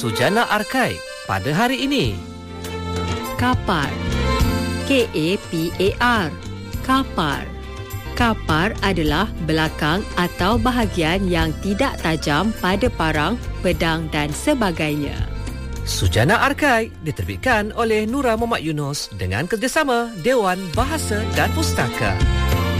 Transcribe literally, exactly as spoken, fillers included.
Sujana Arkai pada hari ini. Kapar. K A P A R. Kapar. Kapar adalah belakang atau bahagian yang tidak tajam pada parang, pedang dan sebagainya. Sujana Arkai diterbitkan oleh Nura Muhammad Yunus dengan kerjasama Dewan Bahasa dan Pustaka.